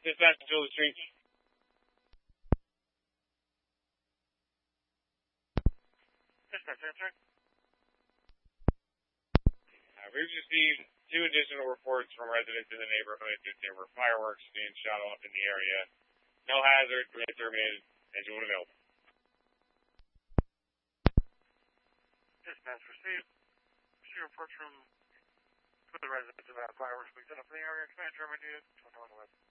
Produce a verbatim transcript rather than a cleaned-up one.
Dispatch to the street. Dispatch, answering. Uh, we've received two additional reports from residents in the neighborhood that there were fireworks being shot off in the area. No hazard, grants are made, engine would available. Dispatch received. Received reports from the residents about fireworks being set up in the area. Command terminated. twenty-one eleven.